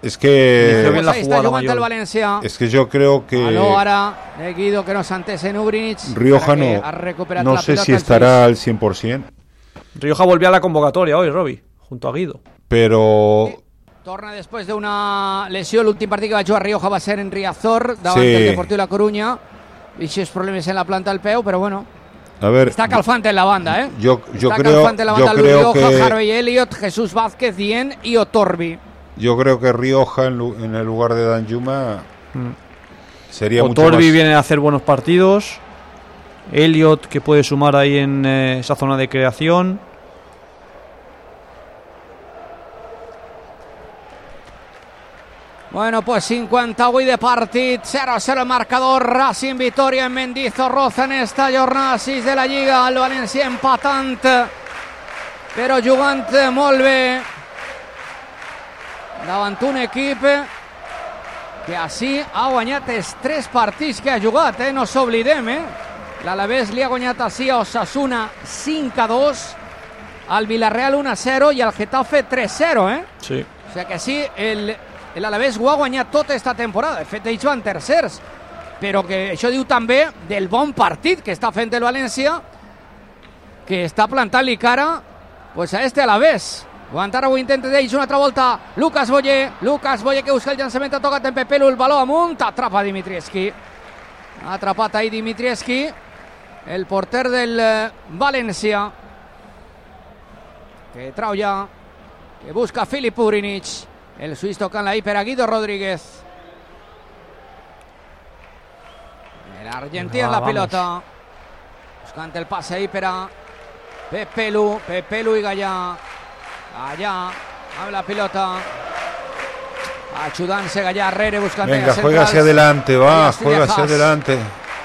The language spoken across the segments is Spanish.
Es que... Pues ahí está jugando el Valencia. Es que yo creo que... Aló, ara de Guido, que nos antes en Ugrinic. Rioja no sé si estará al 100%. Rioja volvió a la convocatoria hoy, Robi, junto a Guido. Pero... Torna después de una lesión. L'últim partit que va jugar Rioja va ser en Riazor, davant del Deportiu La Coruña. I aquests problemes en la planta del peu, però bueno. A ver, está calfante en la banda, ¿eh? Yo creo que Harvey Elliott, Jesús Vázquez, Dien y Otorbi. Yo creo que Rioja en el lugar de Danjuma sería mucho más... Otorbi viene a hacer buenos partidos. Elliott, que puede sumar ahí en esa zona de creación. Bueno, pues 58 de partit, 0-0 el marcador, Racing victòria en Mendizorroza en esta jornada 6 de la Lliga, el València empatant, però jugant molt bé davant un equip que així ha guanyat els 3 partits que ha jugat, no s'oblidem, l'Alavés li ha guanyat així a Osasuna 5-2, al Villarreal 1-0 i al Getafe 3-0, Sí. O sigui que sí, l'Alavés ho ha guanyat tota aquesta temporada. De fet, ells van tercers, però que això diu també del bon partit que està fent el València, que està plantant-li cara pues, a este Alavés. Encara ho intenta d'ells una altra volta. Lucas Boyer que busca el llançament, ha tocat en Pepelu, el baló amunt, atrapa Dimitrievski. Ha atrapat ahí Dimitrievski, el porter del València, que trau ja, que busca Filip Ugrinic. El suís tocant ahí per a Guido Rodríguez. El argentí en la pilota. Buscant el passe ahí per a Pepelu i Gallà. Gallà amb la pilota. Ayudant-se Gallà arrere buscant... Venga, juega hacia adelante, juega hacia adelante.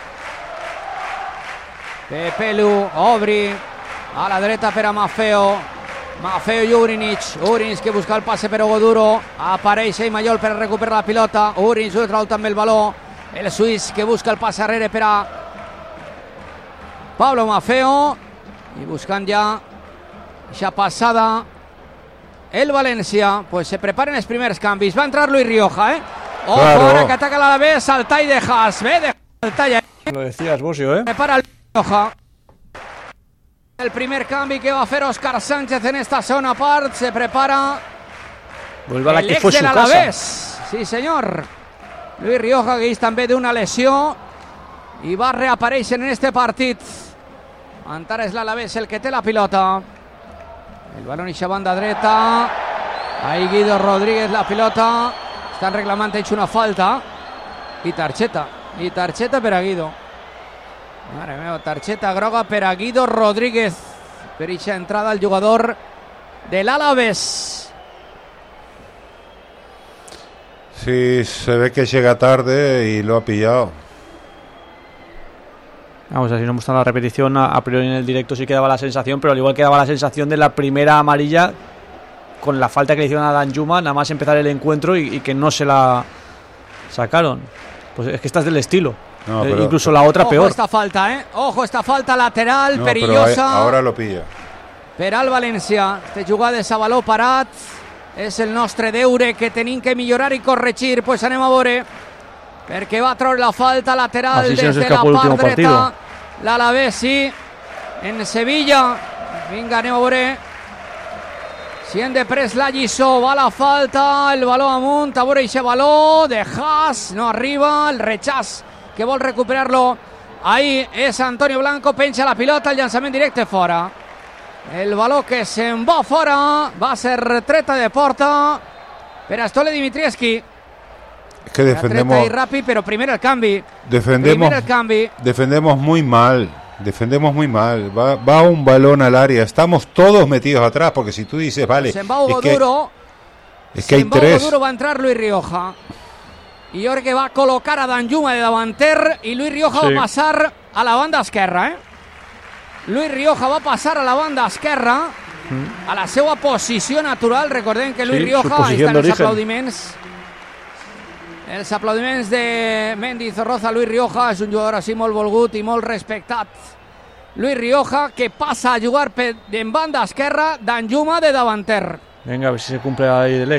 Pepelu, Obri, a la dreta per a Maffeo i Ugrinic que busca el passe per Ogoduro, apareix Mayol per recuperar la pilota, Ugrinic ho trau també el baló, el suís que busca el passe arrere per a Pablo Maffeo, i buscant ja aquesta passada el València, pues se preparen els primers canvis, va entrar Luis Rioja, ojo, ahora que ataca l'Alavés, al tall de Haas, de el tall, lo decías, Bosio, prepara el Rioja. El primer canvi que va a hacer Óscar Sánchez en esta segona part, se prepara el ex de l'Alavés. Sí, senyor. Luis Rioja, que és també d'una lesió i va reaparèixer en este partit. Encara és l'Alavés el que té la pilota. El balón ixa banda dreta. Ahí Guido Rodríguez la pilota. Estan reclamant ells una falta. I targeta per a Guido. Mare meva, targeta groga per a Guido Rodríguez per eixa entrada al jugador de l'Alavés. Sí, se ve que llega tarde y lo ha pillado. Vamos a ver si nos muestra la repetición. A priori en el directo sí quedaba la sensación, pero al igual quedaba la sensación de la primera amarilla con la falta que le hicieron a Danjuma, nada más empezar el encuentro y que no se la sacaron. Pues es que esta es del estilo. No, incluso la otra peor. Ojo esta falta lateral, perillosa. Ahora lo pilla. Per al València, té jugades a baló parat. És el nostre deure que tenim que millorar i corregir. Pues anem a veure, perquè va treure la falta lateral des de la part dreta. L'Alavés, sí, en Sevilla. Vinga, anem a veure si hem de pres la lliçó. Va la falta, el baló amunt, a veure aquest baló de Haas, no arriba, el rechaç que vol recuperar-lo. Ahí és Antonio Blanco, penja la pilota, el llançament directe fora. El baló que se'n va fora, va ser treta de porta per a Stole Dimitrievski. Es que defendemos rápido, pero primero el cambio. Defendemos muy mal. Va un balón al área. Estamos todos metidos atrás, porque si tú dices, vale, es que hay tres. Duro va a entrar Luis Rioja. Y yo creo que va a colocar a Danjuma de davanter y Luis Rioja va a pasar a la banda esquerra, Luis Rioja va a passar a la banda esquerra, a la seva posició natural. Recordem que Luis Rioja, ahí estan els aplaudiments. Els aplaudiments de Mendizorroza. Luis Rioja és un jugador així molt volgut i molt respectat. Luis Rioja, que passa a jugar en banda esquerra, Danjuma de davanter. Venga, a ver si se cumple ahí de ley.